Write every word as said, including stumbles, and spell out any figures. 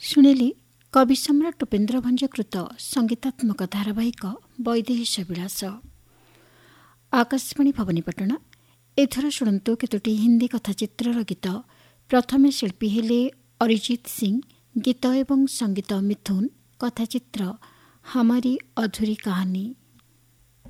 ଶୁଣିଲି କବି ସମ୍ରାଟ ଉପେନ୍ଦ୍ର ଭଞ୍ଜକୃତ ସଙ୍ଗୀତାତ୍ମକ ଧାରାବାହିକ ବୈଦେହୀଶ ବିଳାସ। ଆକାଶବାଣୀ ଭବାନୀପାଟଣା। ଏଥର ଶୁଣନ୍ତୁ କେତୋଟି ହିନ୍ଦୀ କଥାଚିତ୍ରର ଗୀତ। ପ୍ରଥମେ ଶିଳ୍ପୀ ହେଲେ ଅରିଜିତ ସିଂ, ଗୀତ ଏବଂ ସଙ୍ଗୀତ ମିଥୁନ, କଥାଚିତ୍ର ହମାରି ଅଧୁରୀ କାହାନୀ।